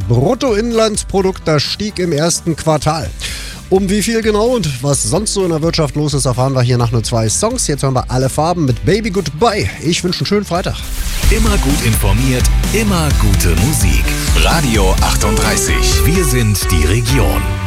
Bruttoinlandsprodukt, das stieg im ersten Quartal. Um wie viel genau und was sonst so in der Wirtschaft los ist, erfahren wir hier nach nur 2 Songs. Jetzt hören wir Alle Farben mit Baby Goodbye. Ich wünsche einen schönen Freitag. Immer gut informiert, immer gute Musik. Radio 38. Wir sind die Region.